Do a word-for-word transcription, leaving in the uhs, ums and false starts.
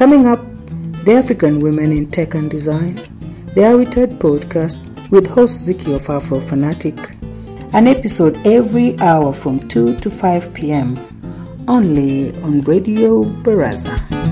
Coming up, the African Women in Tech and Design, the Awitad podcast with host Ziki of Afro Fanatic. An episode every hour from two to five p.m. only on Radio Baraza.